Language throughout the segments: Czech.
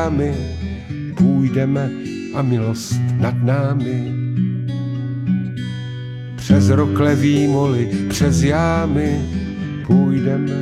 My půjdeme a milost nad námi. Přes roklevý moly, přes jámy půjdeme.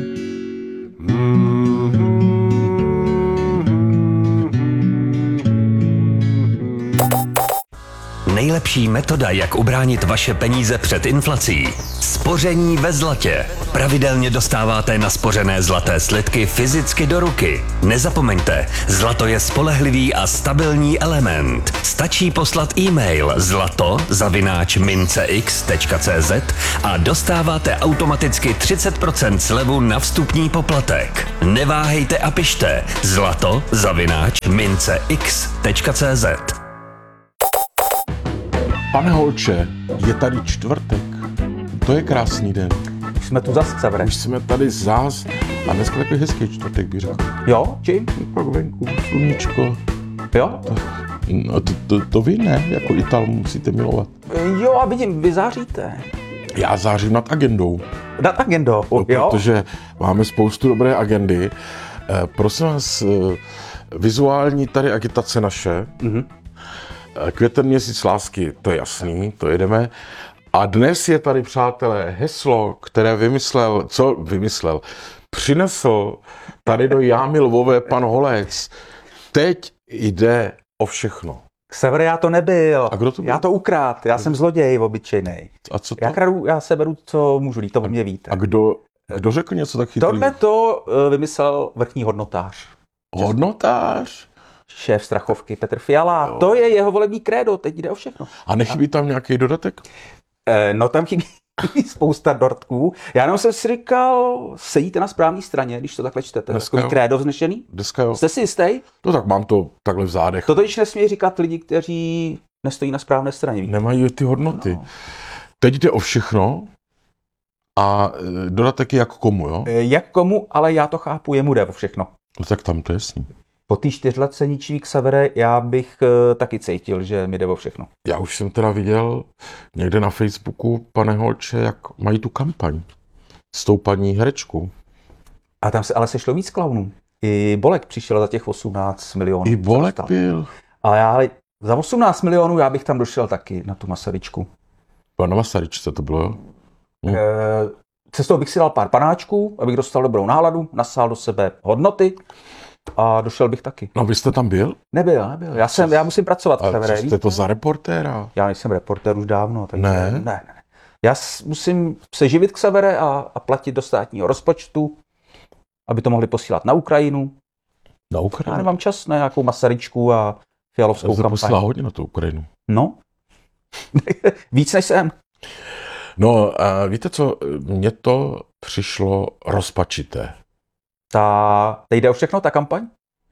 Nejlepší metoda, jak ubránit vaše peníze před inflací. Spoření ve zlatě. Pravidelně dostáváte naspořené zlaté slitky fyzicky do ruky. Nezapomeňte, zlato je spolehlivý a stabilní element. Stačí poslat e-mail zlato@mincex.cz a dostáváte automaticky 30% slevu na vstupní poplatek. Neváhejte a pište zlato@mincex.cz. Pane Holče, je tady čtvrtek. To je krásný den. Už jsme tu zas, Xavere. Už jsme tady zás a dneska takový hezký čtvrtek, bych řekl. Jo, či? Pak venku, sluníčko. Jo? To vy ne, jako Ital musíte milovat. Jo, a vidím, vy záříte. Já zářím nad agendou. Nad agendou, jo? Protože máme spoustu dobré agendy. Prosím vás, vizuální tady agitace naše. Květen měsíc lásky, to je jasný, to jedeme. A dnes je tady, přátelé, heslo, které přinesl tady do Jámy Lvové pan Holec. Teď jde o všechno. Xavere, já to nebyl. A kdo to byl? Já to ukrát, já jsem zloděj obyčejnej. A co to? Já se beru, co můžu, to mě víte. A kdo řekl něco tak chytrý? Tohle to vymyslel vrchní hodnotář. Hodnotář? Šéf Strachovky Petr Fiala. Jo. To je jeho volební krédo, teď jde o všechno. A nechybí tam nějaký dodatek? No tam chybí spousta dortků. Já jenom jsem si říkal, sedíte na správné straně, když to takhle čtete. Takový krédo vznešený? Dneska jo. Jste si jistý? No tak mám to takhle v zádech. To totiž nesmí říkat lidi, kteří nestojí na správné straně. Nemají ty hodnoty. No. Teď jde o všechno a dodatek je jak komu, jo? Jak komu, ale já to chápu, jemu jde o všechno. No tak tam to je jasný. Po té 4letce ničivý Xavere, já bych taky cítil, že mi jde o všechno. Já už jsem teda viděl někde na Facebooku, pane Holče, jak mají tu kampaň s tou paní herečkou. A tam se ale sešlo víc klaunů. I Bolek přišel za těch 18 milionů. I Bolek byl. Ale já za 18 milionů já bych tam došel taky na tu Masaryčku. Na Masaryčce to bylo, jo? Cestou bych si dal pár panáčků, abych dostal dobrou náladu, nasál do sebe hodnoty a došel bych taky. No vy jste tam byl? Nebyl. Já musím pracovat. A co jste to za reportéra? Já nejsem reportér už dávno. Takže Ne. Já musím se živit Xavere a platit do státního rozpočtu, aby to mohli posílat na Ukrajinu. Na Ukrajinu? Já nemám čas na nějakou Masaryčku a Fialovskou kampaň. Já posílá hodně na tu Ukrajinu. No. Víc než jsem. No, a víte co, mně to přišlo rozpačité. Teď jde o všechno, ta kampaň?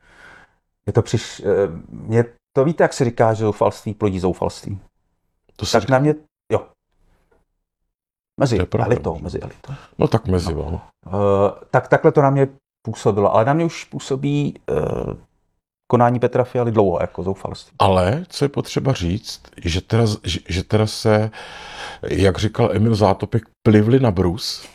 Mně to víte, jak se říká, že zoufalství plodí zoufalství. Tak na mě, jo. Mezi elitou. No tak mezi, no. Tak takhle to na mě působilo, ale na mě už působí konání Petra Fialy dlouho jako zoufalství. Ale co je potřeba říct, že teda se, jak říkal Emil Zátopek, plivli na brus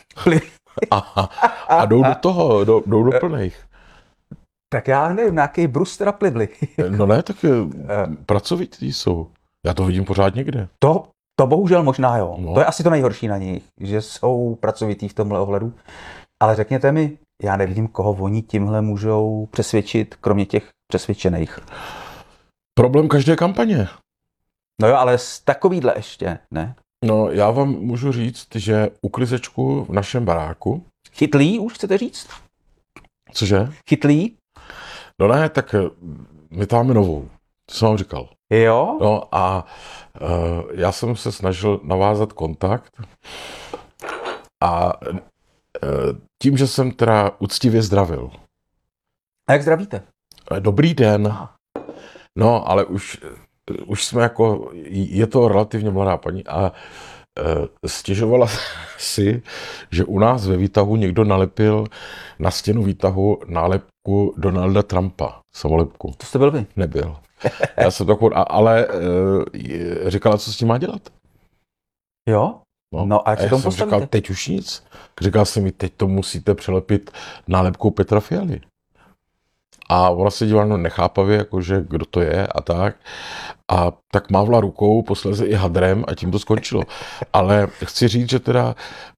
a jdou do toho, jdou do plných. Tak já nevím, nějaký brus teda plivli. No ne, tak pracovití jsou. Já to vidím pořád někde. To bohužel možná jo. No. To je asi to nejhorší na nich, že jsou pracovití v tomhle ohledu. Ale řekněte mi, já nevím, koho oni tímhle můžou přesvědčit, kromě těch přesvědčených. Problém každé kampaně. No jo, ale z takovýhle ještě, ne? No, já vám můžu říct, že uklizečku v našem baráku... Chytlý už chcete říct? Cože? Chytlý? No ne, tak my tam máme novou. To jsem vám říkal. Jo? No a já jsem se snažil navázat kontakt a tím, že jsem teda uctivě zdravil. A jak zdravíte? Dobrý den. No, ale už jsme jako, je to relativně mladá paní a stěžovala si, že u nás ve výtahu někdo nalepil na stěnu výtahu nálepku Donalda Trumpa, samolepku. To jste byl vy? Nebyl. Já jsem takový, ale říkala, co s tím má dělat. Jo? No a jak se tomu postavíte? Říkal, teď už nic. Říkal jsem mi, teď to musíte přelepit nálepkou Petra Fialy. A ona se dívala no nechápavě, jakože kdo to je a tak. A tak mávla rukou, posléze i hadrem a tím to skončilo. Ale chci říct, že teda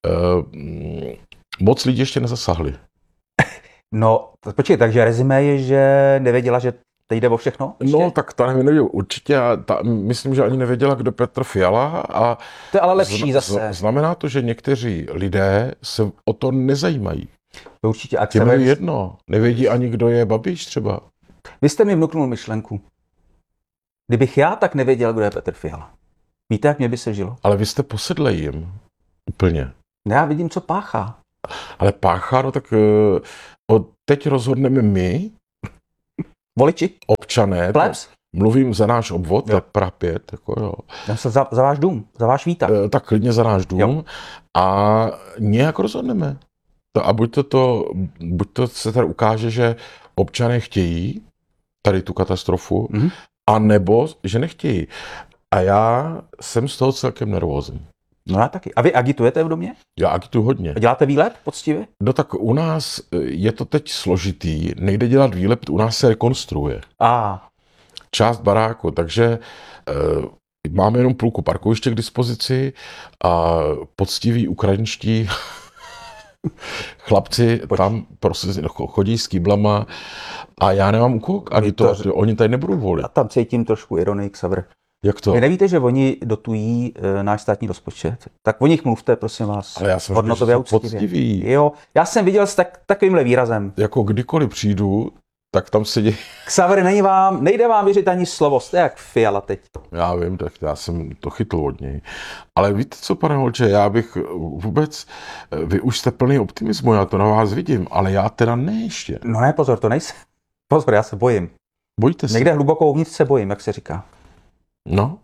moc lidí ještě nezasáhli. No, počkej, takže rezime je, že nevěděla, že teď jde o všechno? Ještě? No, tak ta nevěděla určitě. Myslím, že ani nevěděla, kdo Petr Fiala. A to je ale lepší zase. Znamená to, že někteří lidé se o to nezajímají. To určitě. Těm je jedno. Nevědí ani, kdo je Babiš třeba. Vy jste mi vnuknul myšlenku. Kdybych já tak nevěděl, kdo je Petr Fiala. Víte, jak mě by se žilo? Ale vy jste posedlej jim. Úplně. Já vidím, co páchá. Ale páchá, no tak teď rozhodneme my, voliči, občané, plebs. Mluvím za náš obvod, tak Praha 5, jako jo. Já se za váš dům, za váš výtah. Tak klidně za náš dům jo. A nějak rozhodneme. A buď to se tady ukáže, že občané chtějí tady tu katastrofu, a nebo že nechtějí. A já jsem z toho celkem nervózní. No já taky. A vy agitujete v domě? Já agituju hodně. A děláte výlet poctivě? No tak u nás je to teď složitý, nejde dělat výlet, u nás se rekonstruuje. Část baráku, takže máme jenom půlku parkoviště k dispozici a poctiví ukrajinští chlapci tam prostě chodí s kýblama a já nemám u koho agitovat, oni tady nebudou volit. Já tam cítím trošku ironii, Xaver. Jak to? Vy nevíte, že oni dotují náš státní rozpočet? Tak o nich mluvte, prosím vás. Ale já jsem hodnotově poctivý. Jo, já jsem viděl s takovýmhle výrazem. Jako kdykoliv přijdu, tak tam sedí. Xaver, nejde vám věřit ani slovo, jste jak Fiala teď. Já vím, tak já jsem to chytl od něj. Ale víte co, pane Holče, já bych vůbec, vy už jste plný optimismu, já to na vás vidím, ale já teda ne ještě. No ne, pozor, to nejsem. Pozor, já se bojím. Bojíte se? Někde hluboko uvnitř se bojím, jak se říká. No.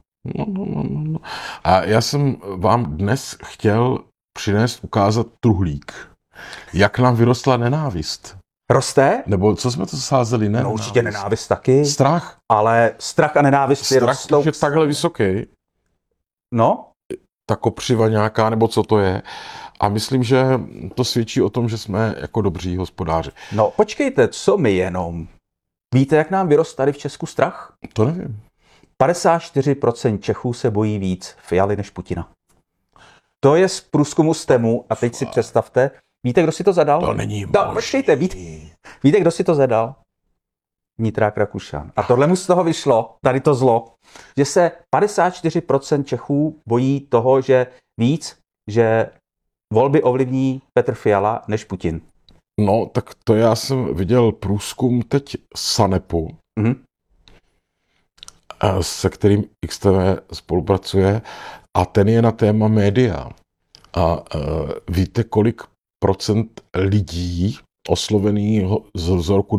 A já jsem vám dnes chtěl ukázat truhlík. Jak nám vyrostla nenávist. Roste? Nebo co jsme to sázeli? Ne, no určitě nenávist taky. Strach. Ale strach a nenávist si rostou. Strach je takhle vysoký. No? Ta kopřiva nějaká, nebo co to je. A myslím, že to svědčí o tom, že jsme jako dobří hospodáři. No počkejte, co my jenom? Víte, jak nám vyrost tady v Česku strach? To nevím. 54% Čechů se bojí víc Fialy než Putina. To je z průzkumu STEMu a teď si představte, víte, kdo si to zadal? To není možný. Počkejte, víte, kdo si to zadal? Vnitrák Rakušan. A tohle mu z toho vyšlo, tady to zlo, že se 54% Čechů bojí toho, že volby ovlivní Petr Fiala než Putin. No, tak to já jsem viděl průzkum teď Sanepu, se kterým XTV spolupracuje a ten je na téma média. A víte, kolik procent lidí oslovených z roku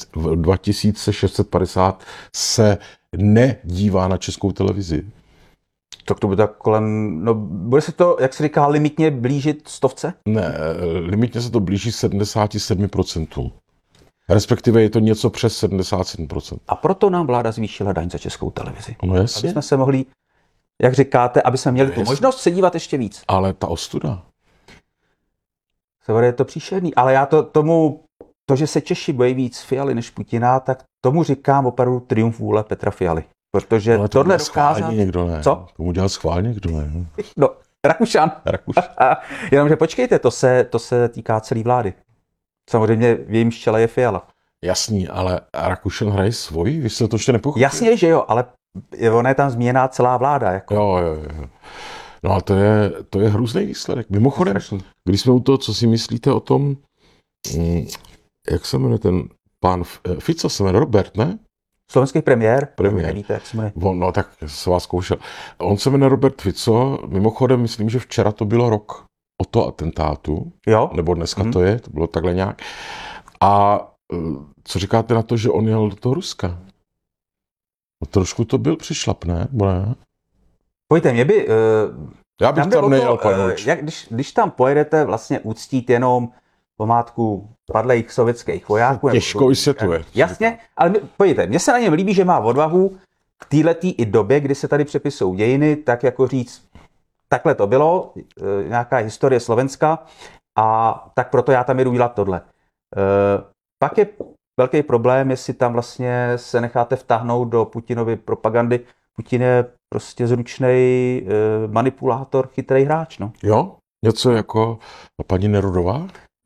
2650 se nedívá na Českou televizi? Tak to bude tak kolem, no bude se to, jak se říká, limitně blížit 100? Ne, limitně se to blíží 77%. Respektive je to něco přes 77%. A proto nám vláda zvýšila daň za Českou televizi. No jasně. Aby jsme se mohli, jak říkáte, aby jsme měli tu možnost se dívat ještě víc. Ale ta ostuda. Severe, je to příšerný, ale já to, že se Češi bojí víc Fialy než Putina, tak tomu říkám opravdu triumf vůle Petra Fialy. Protože ale tohle dokázat... někdo ne. Co? Tomu dělal schválně někdo ne. No, Rakušan. Jenomže počkejte, to se týká celé vlády. Samozřejmě v jejím čele je Fiala. Jasný, ale Rakušan hraje svoji? Vy jste to ještě nepochopili? Jasně, že jo, ale ona je tam změněná celá vláda. Jako. Jo. No a to je hrůzný výsledek. Mimochodem, když jsme u toho, co si myslíte o tom, jak se jmenuje ten pán Fico, se jmenuje Robert, ne? Slovenský premiér. Nevíte, jak se jmenuje. No tak se vás zkoušel. On se jmenuje Robert Fico, mimochodem myslím, že včera to bylo rok o to atentátu. Jo. Nebo dneska to bylo takhle nějak. A co říkáte na to, že on jel do toho Ruska? No, trošku to byl přišlap, ne? Pojďte, mě by... já bych tam nejel, když tam pojedete vlastně uctít jenom památku padlých sovětských vojáků. Těžko vysvětluje. Jasně, ale pojďte, mně se na něm líbí, že má odvahu v této i době, kdy se tady přepisují dějiny, tak jako říct, takhle to bylo, nějaká historie Slovenska, a tak proto já tam jedu dělat tohle. Pak je velký problém, jestli tam vlastně se necháte vtáhnout do Putinovy propagandy. Putin je prostě zručnej manipulátor, chytrý hráč, no. Jo? Něco jako paní Nerudová?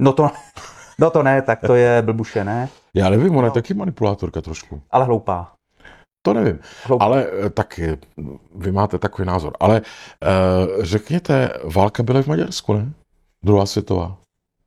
No to ne, tak to je blbuše, ne? Já nevím, ona je taky manipulátorka trošku. Ale hloupá. To nevím, Hloupá. ale tak vy máte takový názor. Ale řekněte, válka byla v Maďarsku, ne? Druhá světová.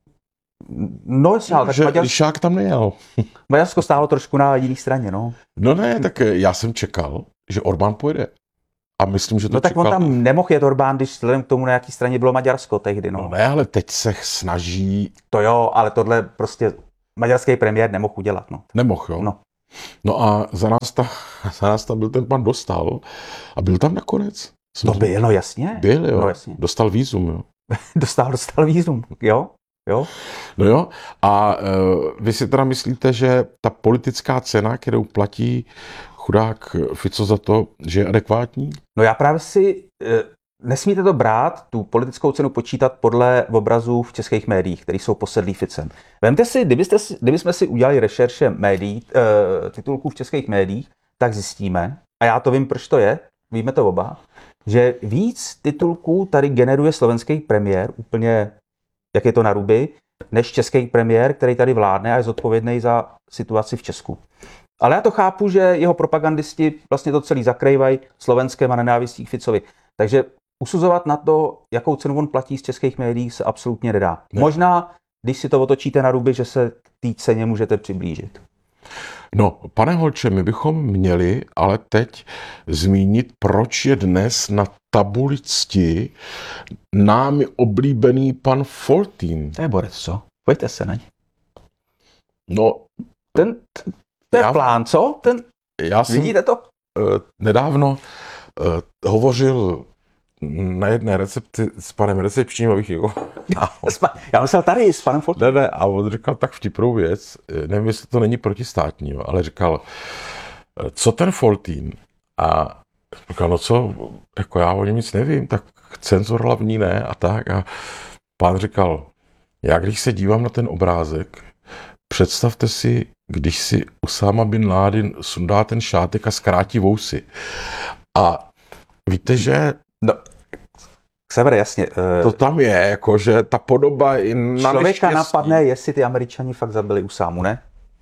No jasně, ale tak Že Lišák tam nejel. Maďarsko stálo trošku na jiné straně, no. No ne, tak já jsem čekal, že Orbán pojede. A myslím, že to No tak čekal. on tam nemohl jet Orbán, když vzhledem k tomu, na jaký straně bylo Maďarsko tehdy, No no. ne, ale teď se snaží... To jo, ale tohle prostě maďarský premiér nemohl udělat, no. Nemohl, jo? No. No a za nás tam byl ten pan Dostál a byl tam nakonec. To byl, no jasně. Byl, jo. No jasně. Dostal vízum, jo. Dostal vízum, jo. No jo, a vy si teda myslíte, že ta politická cena, kterou platí chudák Fico za to, že je adekvátní? No já právě si, nesmíte to brát, tu politickou cenu počítat podle obrazů v českých médiích, které jsou posedlí Ficem. Vemte si, kdybychom si udělali rešerše médií, titulků v českých médiích, tak zjistíme, a já to vím, proč to je, víme to oba, že víc titulků tady generuje slovenský premiér, úplně jak je to na ruby, než český premiér, který tady vládne a je zodpovědný za situaci v Česku. Ale já to chápu, že jeho propagandisti vlastně to celý zakrývají Slovenskem a nenávistí k Ficovi. Takže usuzovat na to, jakou cenu on platí z českých médií, se absolutně nedá. Ne. Možná, když si to otočíte na ruby, že se k té ceně můžete přiblížit. No, pane Holče, my bychom měli ale teď zmínit, proč je dnes na tabuli cti námi oblíbený pan Foltín. To je borec, co? Pojďte se na ně. No, To je Já- plán, co? já jsem Vidíte to? nedávno hovořil na jedné recepci s panem recepčním, abych jako... Já myslel tady s panem Foltinem. Ne, a on říkal tak vtipnou věc, nevím, jestli to není protistátní, jo, ale říkal, co ten Foltín? A říkal, no co, jako já o něm nic nevím, tak cenzor hlavní ne a tak. A pán říkal, já když se dívám na ten obrázek, představte si, když si Usáma bin Laden sundá ten šátek a zkrátí vousy. A víte, že No, Severe, jasně. to tam je, jako, že ta podoba i na Člověka neštěstí. napadne, jestli ty Američani fakt zabili Usámu, ne?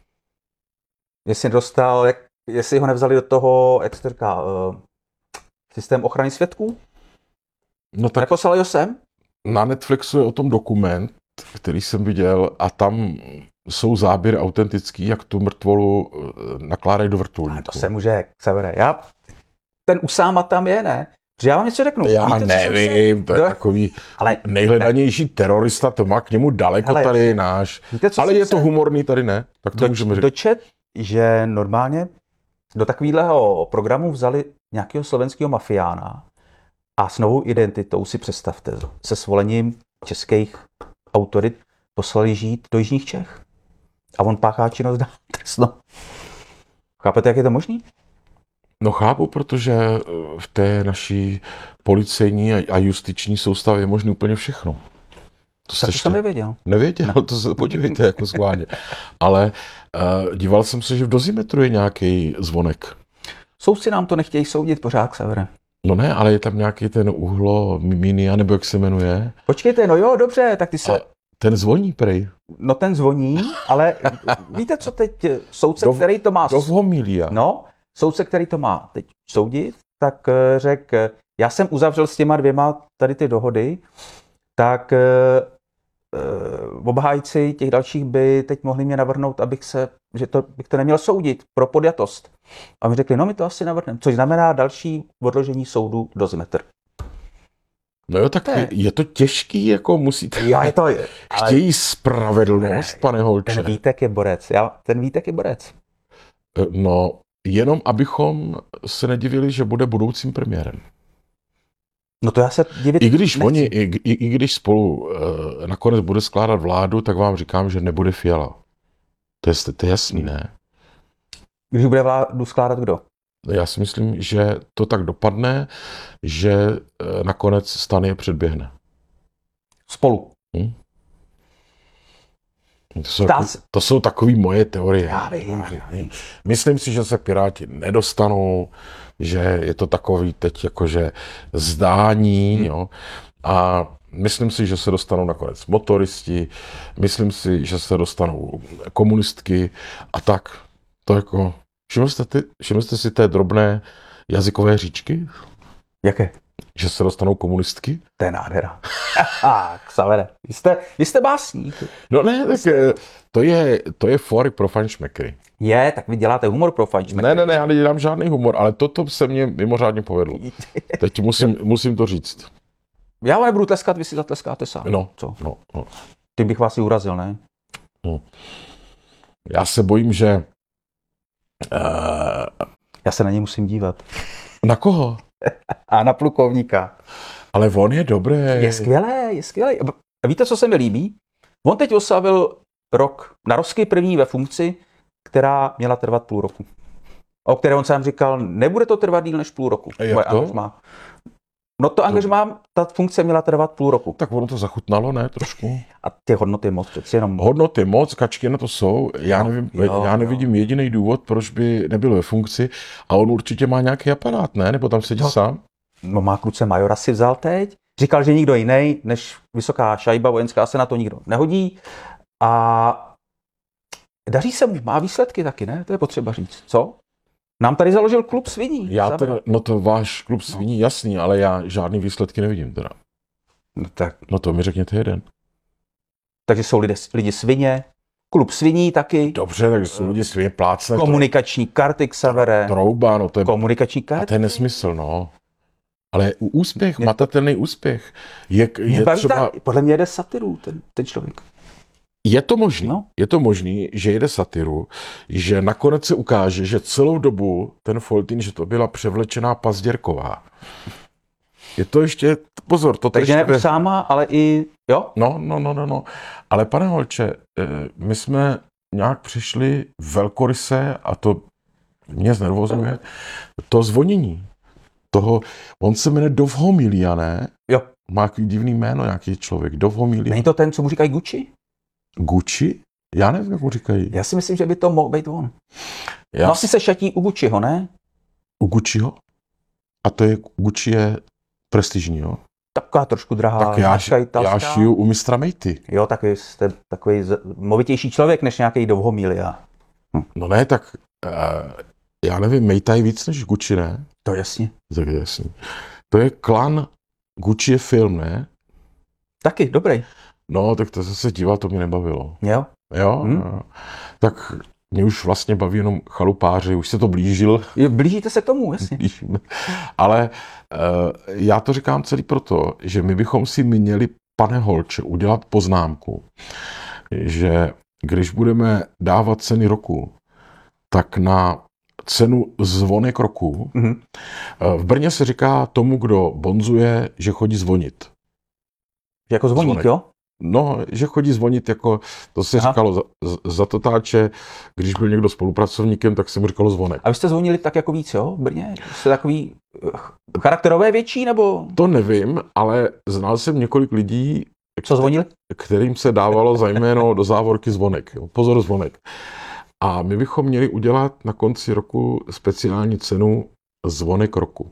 Jestli ho nevzali do toho, jak se to říká, systém ochrany svědků? No tak Neposlali ho sem? na Netflixu je o tom dokument, který jsem viděl a tam jsou záběry autentický, jak tu mrtvolu nakládají do vrtulníku. To se může, Severe. Ten Usáma tam je, ne? Že já vám něco řeknu. Já Víte, co jsem nevím, to je No, takový Ale nejhledanější terorista, to má k němu daleko Hele, tady náš. víte, co Ale jsem je to se humorný, tady ne. Tak to můžeme říct. dočet, že normálně do takového programu vzali nějakého slovenského mafiána a s novou identitou, si představte, se svolením českých autorit poslali žít do jižních Čech. A on páchá činnost trestnou. Chápete, jak je to možný? No chápu, protože v té naší policejní a justiční soustavě je možné úplně všechno. To Tak to jsem nevěděl. Nevěděl, to se podívejte jako schválně. Ale díval jsem se, že v dozimetru je nějaký zvonek. Soudci nám to nechtějí soudit pořád, Severe. No ne, ale je tam nějaký ten uhlo minia, nebo jak se jmenuje. Počkejte, no jo, dobře, tak ty se... A ten zvoní prej. No ten zvoní, ale víte, co teď soudce, který to má... Do homilia. No, soudce, který to má teď soudit, tak řekl, já jsem uzavřel s těma dvěma tady ty dohody, tak obhájci těch dalších by teď mohli mě navrhnout, bych to neměl soudit pro podjatost. A mi řekli, no my to asi navrhneme, což znamená další odložení soudu do Zimetr. No jo, tak je to těžký, jako musíte... Jo, je to... Chtějí spravedlnost, pane Holče. Ten Vítek je borec. Ten Vítek je borec. No, jenom abychom se nedivili, že bude budoucím premiérem. No to já se divit I když nechci. oni, i když spolu nakonec bude skládat vládu, tak vám říkám, že nebude Fiala. To je jasný, ne? Když bude vládu skládat kdo? Já si myslím, že to tak dopadne, že nakonec STAN je předběhne. Spolu. To jsou takové moje teorie. Já vím. Myslím si, že se Piráti nedostanou, že je to takový teď jakože zdání, jo. A myslím si, že se dostanou nakonec motoristi, myslím si, že se dostanou komunistky a tak. To jako, všimli jste si té drobné jazykové hříčky? Jaké? Že se dostanou komunistky? To je nádhera. Xavere, vy jste básník. No ne, tak to je fóry pro fajnšmekry. Je, tak vy děláte humor pro fajnšmekry. Ne, já nedělám žádný humor, ale toto se mně mimořádně povedlo. Teď musím to říct. Já vám nebudu tleskat, vy si zatleskáte sám. No, Co? no. Tím bych vás i urazil, ne? No. Já se bojím, že... Já se na něj musím dívat. Na koho? A na plukovníka. Ale on je dobrý. Je skvělé. A víte, co se mi líbí? On teď oslavil rok, narovsky první ve funkci, která měla trvat půl roku. O které on sám říkal, nebude to trvat díl než půl roku. Jak to? Angažmá. No to angažmá, ta funkce měla trvat půl roku. Tak ono to zachutnalo, ne, trošku? A těch hodnot je moc, přeci jenom. Hodnoty moc, kačky na to jsou. Já nevidím jediný důvod, proč by nebyl ve funkci. A on určitě má nějaký aparát, ne? Nebo tam sedí sám? No má kluce majora si vzal teď. Říkal, že nikdo jiný než vysoká šajba vojenská se na to nikdo nehodí. A daří se mu, má výsledky taky, ne? To je potřeba říct. Co? Nám tady založil klub sviní. No to váš klub sviní, jasný, ale já žádný výsledky nevidím teda. No tak. No to mi řekněte jeden. Takže jsou lidi svině, klub sviní taky. Dobře, takže jsou lidi svině plácne. Komunikační karty Xavere. Trouba, no to je... Komunikační A karty. to je nesmysl, no. Ale úspěch, matatelný úspěch. Je třeba... Podle mě jede satiru ten člověk. Je to možný, No. je to možný, že jede satiru, že nakonec se ukáže, že celou dobu ten Foltín, že to byla převlečená Pazděrková. Je to ještě, pozor, to Takže ještě... ne Usáma, ale i, jo? No. Ale pane Holče, my jsme nějak přišli velkoryse, a to mě znervozňuje, to zvonění. On se jmenuje Dovhomilia, ne? Jo. Má takový divný jméno, nějaký člověk, Dovhomilia. Není to ten, co mu říkají Gucci? Gucci? Já nevím, jak mu říkají. Já si myslím, že by to mohl být on. No asi se šatí u Gucciho, ne? U Gucciho? A to je, Gucci je prestižní, jo? Taková trošku drahá. Tak já šiju u mistra Mejty. Jo, tak jste takový movitější člověk, než nějaký Dovhomilia. No ne, tak já nevím, Mejta je víc než Gucci, ne? To jasně. Tak je jasný. To je klan, Gucci je film, ne? Taky, dobrý. No, tak to se díval, to mě nebavilo. Jo? Jo? Tak mě už vlastně baví jenom chalupáři, už se to blížil. Blížíte se k tomu, jasně. Ale já to říkám celý proto, že my bychom si měli, pane Holče, udělat poznámku, že když budeme dávat ceny roku, tak na cenu zvonek roku, v Brně se říká tomu, kdo bonzuje, že chodí zvonit. Jako zvoník, Zvonek. jo? No, že chodí zvonit, jako to se říkalo za totáče, když byl někdo spolupracovníkem, tak se mu říkalo zvonek. A vy jste zvonili tak jako víc, jo, v Brně? Jste takový charakterové větší, nebo? To nevím, ale znal jsem několik lidí, Co zvonili? kterým se dávalo za jméno do závorky zvonek. Jo. Pozor, zvonek. A my bychom měli udělat na konci roku speciální cenu zvonek roku.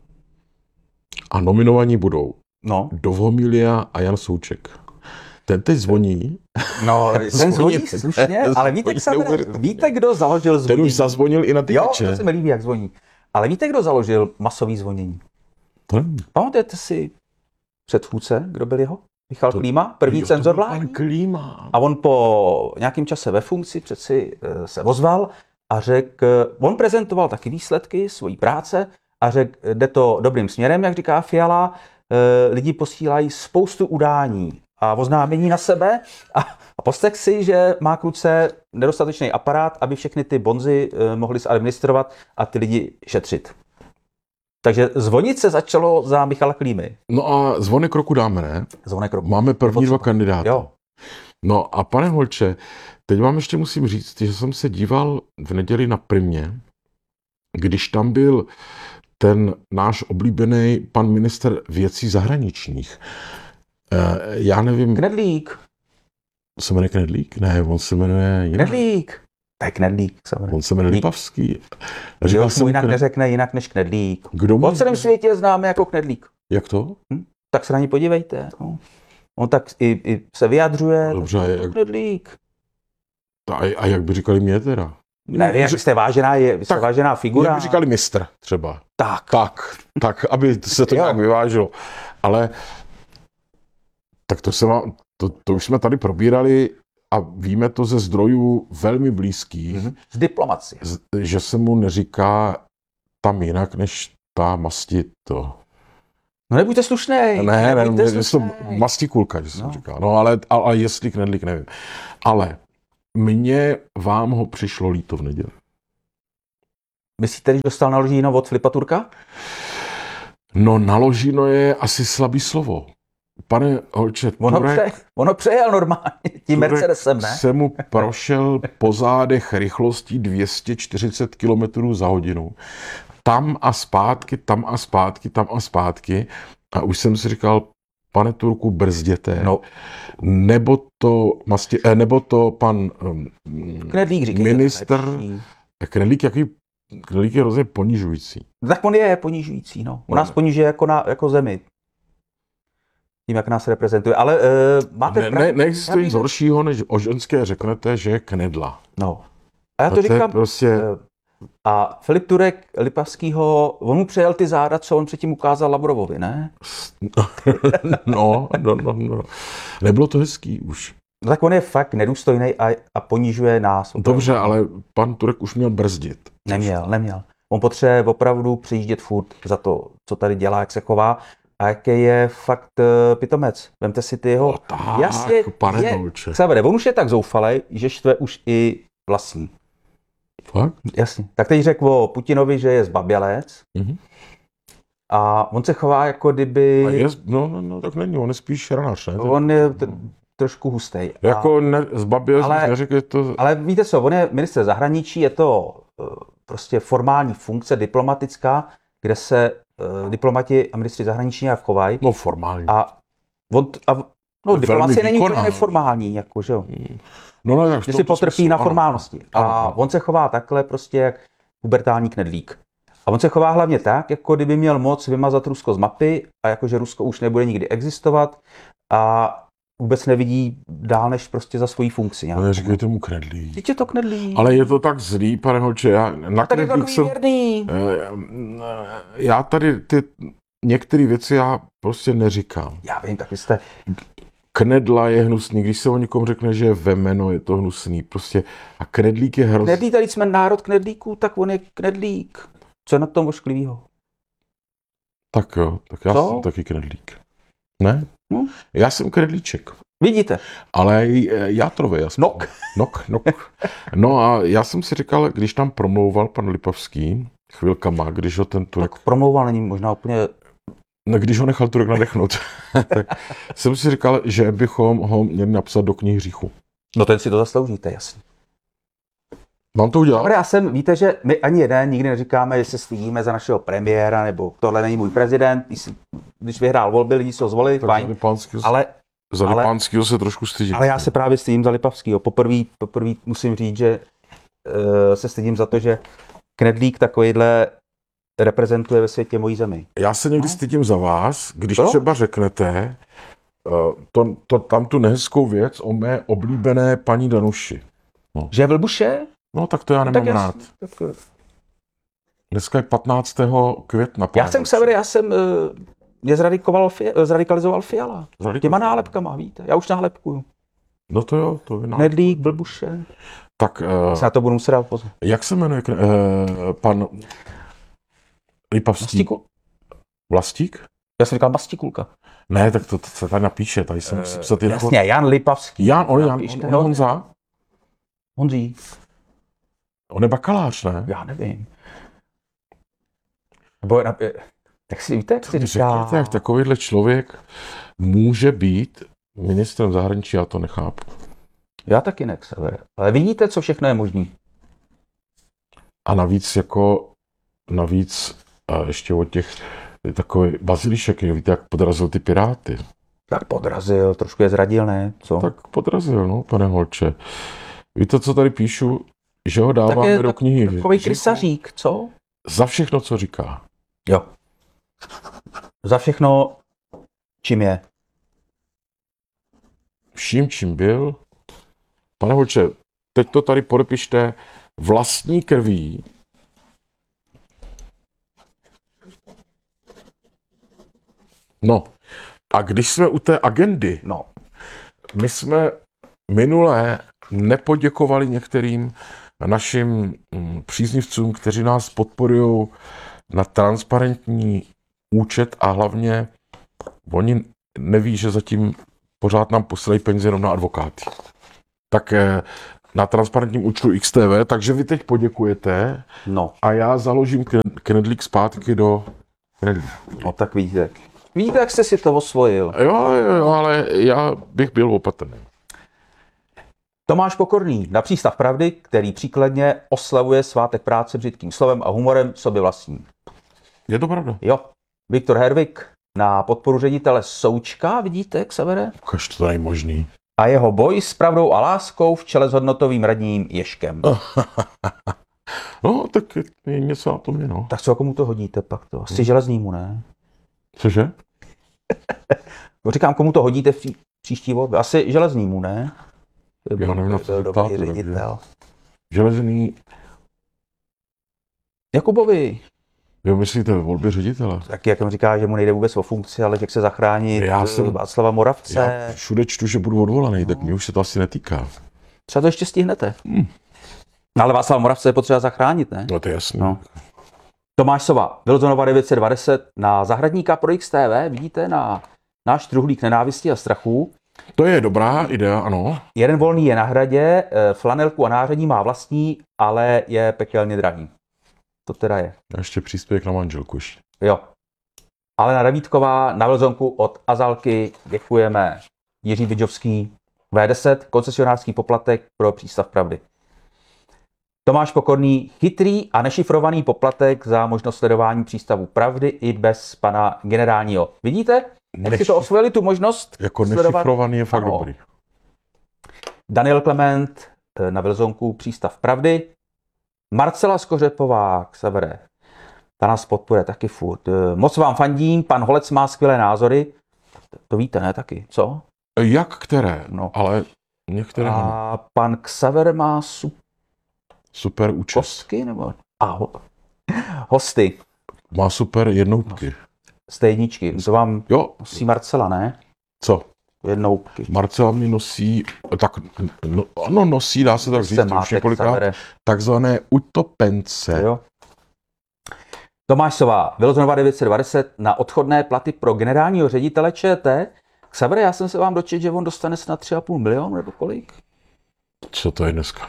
A nominovaní budou No. Dovhomilia a Jan Souček. Ten teď zvoní. No, ten zvoní slušně, ale víte, kdo založil zvonění? Ten už zazvonil i na ty Jo, tyče. to se mi líbí, jak zvoní. Ale víte, kdo založil masový zvonění? To nevím. Pamatujete si předchůdce, kdo byl jeho? Michal Klíma, první cenzor vládní. Klíma. A on po nějakém čase ve funkci přeci se ozval a řekl, on prezentoval taky výsledky svojí práce a řekl, jde to dobrým směrem, jak říká Fiala, lidi posílají spoustu udání a oznámení na sebe a poslech si, že má kluce nedostatečný aparát, aby všechny ty bonzy mohli zadministrovat a ty lidi šetřit. Takže zvonit se začalo za Michala Klímy. No a zvonek roku dáme, ne? Zvonek roku. Máme první dva kandidáty. Jo. No a pane Holče, teď vám ještě musím říct, že jsem se díval v neděli na Primě, když tam byl ten náš oblíbený pan ministr věcí zahraničních. Já nevím... Knedlík. se jmenuje Knedlík? Ne, on se jmenuje jinak. Knedlík. To je Knedlík. On se jmenuje Lipavský. Říkal jsem mu jinak neřekne jinak než Knedlík. Kdo Po mu... celém světě známe jako Knedlík. Jak to? Tak se na ní podívejte. No. On tak i se vyjadřuje. Dobře, a jak, Knedlík. a jak by říkali mě teda? Ne, vy jste vážená figura. Jak by říkali mistr třeba. Tak, aby se to Jo. nějak vyvážilo. Ale tak to už jsme tady probírali a víme to ze zdrojů velmi blízkých, Z diplomacie. že se mu neříká tam jinak, než ta masti to. No nebuďte slušnej. Ne, Nebuďte že to mastikulka, že jsem říkal. No ale jestli Knedlík, nevím. Ale mně vám ho přišlo líto v neděli. Myslíte, když dostal naloženo od Filipa Turka? No naloženo je asi slabý slovo. Pane holče, Ono přejel normálně tím Turek Mercedesem, ne? se mu prošel po zádech rychlostí 240 km za hodinu. Tam a zpátky, tam a zpátky, tam a zpátky. A už jsem si říkal, pane Turku, brzděte. No. Nebo to pan Knedlík říkejte. ministr. Knedlík je hrozně ponižující. Tak on je ponižující, no. On nás ponižuje jako zemi. Tím, jak nás reprezentuje. Ale máte Neexistuje nic horšího, než o ženské řeknete, že je knedla. No. A já to je říkám. prostě... A Filip Turek Lipavskýho, on mu přejel ty záda, co on předtím ukázal Lavrovovi, ne? No. Nebylo to hezký už. No tak on je fakt nedůstojný a ponižuje nás. Dobře, ale pan Turek už měl brzdit. Neměl. On potřebuje opravdu přijíždět furt za to, co tady dělá, jak se chová a jaký je fakt pitomec. Vemte si ty jeho... Tak, pane holče. On už je tak zoufalej, že štve už i vlastní. Fakt? Jasně. Tak teď řekl o Putinovi, že je zbabělec. Mhm. A on se chová jako kdyby... No, tak není, on je spíš ranář, ne? On je trošku hustej. Jako zbabělec, neřekl to... Ale víte co, on je ministr zahraničí, je to prostě formální funkce diplomatická, kde se diplomati a ministři zahraničí nějak chovají. No formální. Diplomacie není úplně neformální, jako, že jo. No, tak že si potrpí na formálnosti. A on se chová takhle prostě jak pubertální knedlík. A on se chová hlavně tak, jako kdyby měl moc vymazat Rusko z mapy a jakože Rusko už nebude nikdy existovat a vůbec nevidí dál než prostě za svoji funkci. No, neříkejte mu knedlík. Teď je to knedlík. Ale je to tak zlý, pane holče, na knedlík jsem... Já tady ty některé věci já prostě neříkám. Já vím, tak vy jste... Knedla je hnusný, když se o někom řekne, že je vemeno, je to hnusný, prostě. A knedlík je hrozný. Knedlík, tady jsme národ knedlíků, tak on je knedlík. Co je na tom ošklivýho? Tak jo, tak já jsem taky knedlík. Ne? No. Já jsem knedlíček. Vidíte? Ale játrový. Nok. No a já jsem si říkal, když tam promlouval pan Lipavský, chvilkama, když ho ten Turek... Tak promlouval není možná úplně... No, když ho nechal Turek nadechnout, tak jsem si říkal, že bychom ho měli napsat do knihy hříchu. No ten si to zasloužíte, jasně. Mám to udělat? Dobre, víte, že my ani jeden nikdy neříkáme, že se stydíme za našeho premiéra, nebo tohle není můj prezident, když vyhrál volby, lidi se ho zvolili, fajn. Za Lipánskýho se trošku stydím. Ale já se právě stydím za Lipavskýho. Poprvé musím říct, že se stydím za to, že knedlík takovýhle reprezentuje ve světě mojí zemi. Já se někdy stydím za vás, když třeba řeknete tam tu nehezkou věc o mé oblíbené paní Danuši. No. Že je vlbuše? No tak to já nemám rád. Dneska je 15. května. Mě zradikalizoval Fiala. Těma nálepkama, víte. Já už nálepkuju. No to jo. Knedlík, blbuše. Tak... se na to budu muset dát pozor. Jak se jmenuje pan Lipavský? Vlastík? Já jsem říkal Mastikulka. Ne, tak to se tady napíše. Tady jsem si psat jasně, Jan Lipavský. Jan Honza? Honzí. On je bakalář, ne? Já nevím. Nebo tak si víte, jak si říká... Řekněte, jak takovýhle člověk může být ministrem zahraničí, já to nechápu. Já taky ne, Xaver. Ale vidíte, co všechno je možný. A navíc ještě od těch takový Bazilišek, víte, jak podrazil ty Piráty. Tak podrazil, trošku je zradil, ne? Co? Tak podrazil, no, pane Holče. Víte, co tady píšu? Že ho tak dáváme je do knihy. takový krysařík, co? Za všechno, co říká. Jo. Za všechno, čím je. Vším, čím byl. Pane Holče, teď to tady podepište vlastní krví. No, a když jsme u té agendy, No. my jsme minule nepoděkovali některým našim příznivcům, kteří nás podporují na transparentní účet a hlavně oni neví, že zatím pořád nám posílají peníze jenom na advokáty. Tak na transparentním účtu XTV, takže vy teď poděkujete No. a já založím knedlík zpátky do knedlíku. No tak víte. Víte, jak jste si to osvojil. Jo, ale já bych byl opatrný. Tomáš Pokorný na Přístav pravdy, který příkladně oslavuje svátek práce břitkým slovem a humorem sobě vlastní. Je to pravda. Jo. Viktor Hervik na podporu ředitele Součka, vidíte, Xavere? Ukaž, to není možný. A jeho boj s pravdou a láskou v čele s hodnotovým radním Ježkem. No, tak je něco na tom je, no. Tak co, komu to hodíte pak to? Asi železnýmu, ne? Cože? Říkám, komu to hodíte v příští volbě? Asi železnýmu, ne? Já nevím, na co se dobrý ptáte, ředitel. Železný, Jakubovi. jo, myslíte ve volbě ředitele? Taky, jak on říká, že mu nejde vůbec o funkci, ale že chce zachránit Já jsem- Václava Moravce. Já všude čtu, že budu odvolaný, tak mě už se to asi netýká. Třeba to ještě stihnete. No, ale Václava Moravce je potřeba zachránit, ne? No to je jasný. No. Tomáš Sova, Wilsonova 920 na zahradníka pro XTV, vidíte, na náš truhlík nenávisti a strachu. To je dobrá idea, ano. Jeden volný je na hradě, flanelku a nářadí má vlastní, ale je pekelně drahý. To teda je. A ještě příspěvek na manželku ještě. Jo. Alena Davídková na Wilsonku od Azalky děkujeme. Jiří Vidžovský V10, koncesionářský poplatek pro Přístav pravdy. Tomáš Pokorný, chytrý a nešifrovaný poplatek za možnost sledování přístavu pravdy i bez pana generálního. Vidíte, jak si to osvojili, tu možnost Jako sledovat? nešifrovaný je fakt Ano. dobrý. Daniel Klement na Wilsonku Přístav pravdy. Marcela Skořepová, Xavere, ta nás podporuje taky furt. Moc vám fandím, pan Holec má skvělé názory. To víte, ne, taky, co? Jak které? No. Ale některé ano. A pan Xaver má Super účest. kostky, nebo? Hosty, Má super jednoutky. stejničky. To vám Jo, nosí Marcela, ne? co? Jednoutky. Marcela mi nosí, tak no, ano, nosí, dá se tak říct, Se už máte, několikrát, Xavere. takzvané utopence. Jo. Tomáš Sova, Wilsonova 920 na odchodné platy pro generálního ředitele ČT. Xavere, já jsem se vám dočetl, že on dostane snad 3,5 milionu nebo kolik? Co to je dneska?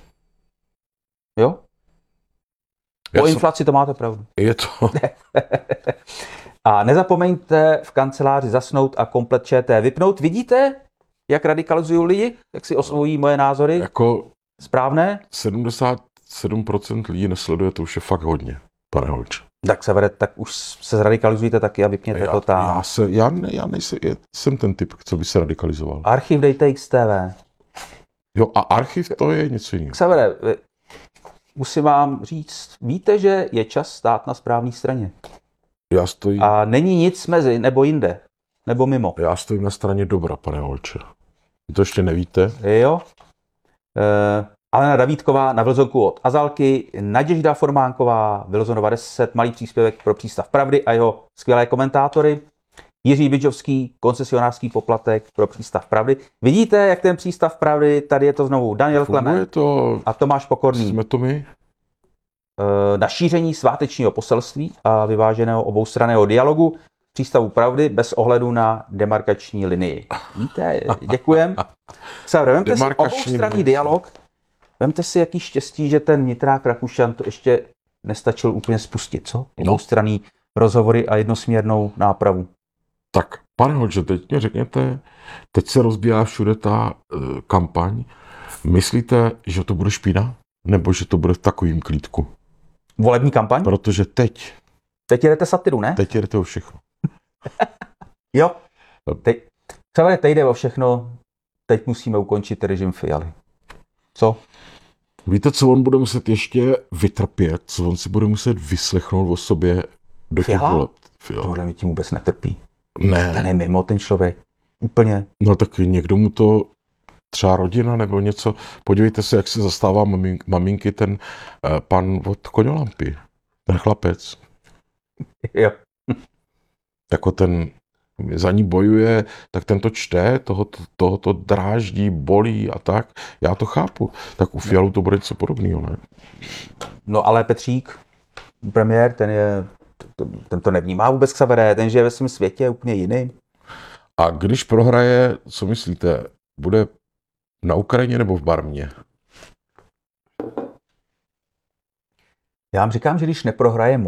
Jo? Já Po jsem- inflaci to máte pravdu. Je to, A nezapomeňte v kanceláři zasnout a komplet ČT vypnout. Vidíte, jak radikalizují lidi? Jak si osvojí moje názory? jako Správné? 77% lidí nesleduje, to už je fakt hodně, pane Holče. Tak Xavere, tak už se zradikalizujte taky a vypněte to tam. Já nejsem, jsem ten typ, co by se radikalizoval. Archiv dejte XTV. Jo, a archiv to je něco jiného. Xavere, musím vám říct, víte, že je čas stát na správné straně. Já stojím, A není nic mezi, nebo jinde, nebo mimo. já stojím na straně dobra, pane Holče. Vy to ještě nevíte? Jo. Alena Davídková na Wilsonku od Azalky, Naděžda Formánková, Wilsonova 10, malý příspěvek pro Přístav pravdy a jeho skvělé komentátory. Jiří Vidžovský, koncesionářský poplatek pro Přístav pravdy. Vidíte, jak ten Přístav pravdy, tady je to znovu Daniel Funguje Klement to, a Tomáš Pokorný jsme to my? na šíření svátečního poselství a vyváženého oboustranného dialogu Přístavu pravdy bez ohledu na demarkační linii. Víte, děkujem. Xavere, vemte si Demarkační oboustranný linii. dialog. Vemte si, jaký štěstí, že ten Nitrák Rakušan to ještě nestačil úplně spustit, co? Oboustranný rozhovory a jednosměrnou nápravu. Tak, pane Holče, teď mě řekněte, teď se rozbíhá všude ta kampaň. Myslíte, že to bude špína? Nebo že to bude v takovým klídku? Volební kampaň? Protože teď Teď jedete satiru, ne? jedete o všechno. Jo. Xavere, teď jde o všechno. Teď musíme ukončit režim Fialy. Co? Víte, co on bude muset ještě vytrpět, co on si bude muset vyslechnout o sobě do těch Fiala? voleb. Fiala. Tohle mi tím vůbec netrpí. Ne, Ten je mimo, ten člověk. Úplně. no tak někdo mu to, třeba rodina nebo něco, podívejte se, jak se zastává maminky ten pan od Koňolampy, ten chlapec. Jo. Jako ten za ní bojuje, tak ten to čte, toho to dráždí, bolí a tak. Já to chápu. Tak u Fialu to bude něco podobného, ne? No ale Petřík, premiér, ten to nevnímá vůbec Xavere, ten žije ve svém světě úplně jiný. A když prohraje, co myslíte, bude na Ukrajině nebo v Barmě? Já vám říkám, že když neprohraje